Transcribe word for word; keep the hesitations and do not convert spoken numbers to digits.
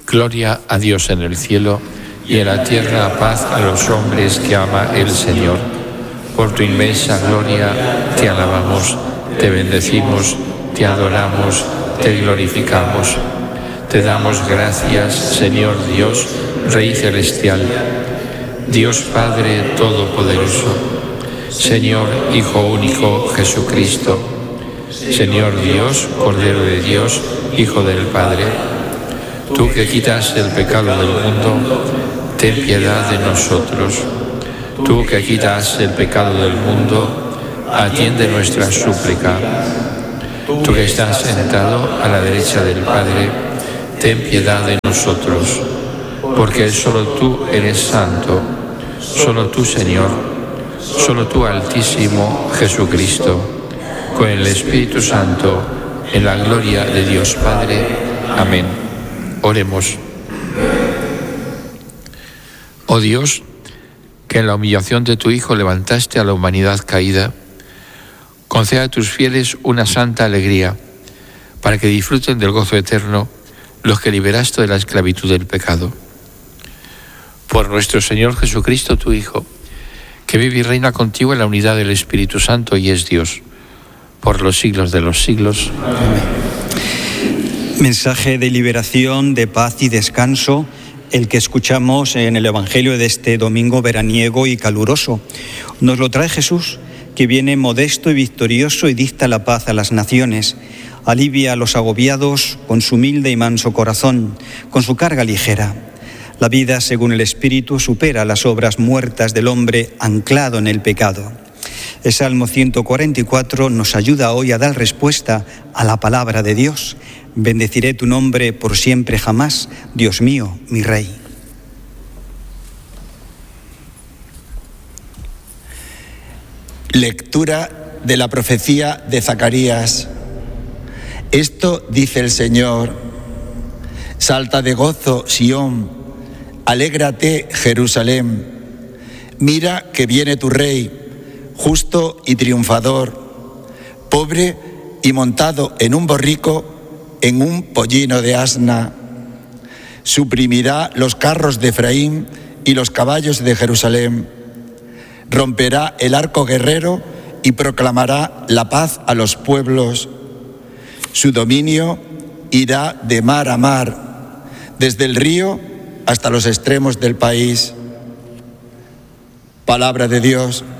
Gloria a Dios en el cielo y en la tierra paz a los hombres que ama el Señor. Por tu inmensa gloria te alabamos, te bendecimos, te adoramos, te glorificamos. Te damos gracias, Señor Dios, Rey celestial, Dios Padre Todopoderoso, Señor Hijo único Jesucristo, Señor Dios, Cordero de Dios, Hijo del Padre. Tú que quitas el pecado del mundo, ten piedad de nosotros. Tú que quitas el pecado del mundo, atiende nuestra súplica. Tú que estás sentado a la derecha del Padre, ten piedad de nosotros, porque solo tú eres santo, solo tú, Señor, solo tú, Altísimo Jesucristo, con el Espíritu Santo, en la gloria de Dios Padre. Amén. Oremos. Oh Dios, que en la humillación de tu Hijo levantaste a la humanidad caída, conceda a tus fieles una santa alegría, para que disfruten del gozo eterno los que liberaste de la esclavitud del pecado. Por nuestro Señor Jesucristo, tu Hijo, que vive y reina contigo en la unidad del Espíritu Santo y es Dios, por los siglos de los siglos. Amén. Mensaje de liberación, de paz y descanso, el que escuchamos en el Evangelio de este domingo veraniego y caluroso. Nos lo trae Jesús, que viene modesto y victorioso y dicta la paz a las naciones. Alivia a los agobiados con su humilde y manso corazón, con su carga ligera. La vida, según el Espíritu, supera las obras muertas del hombre anclado en el pecado. El Salmo ciento cuarenta y cuatro nos ayuda hoy a dar respuesta a la palabra de Dios. Bendeciré tu nombre por siempre jamás, Dios mío, mi Rey. Lectura de la profecía de Zacarías. Esto dice el Señor: salta de gozo, Sión, alégrate, Jerusalén. Mira que viene tu Rey, justo y triunfador, pobre y montado en un borrico, en un pollino de asna. Suprimirá los carros de Efraín y los caballos de Jerusalén. Romperá el arco guerrero y proclamará la paz a los pueblos. Su dominio irá de mar a mar, desde el río hasta los extremos del país. Palabra de Dios.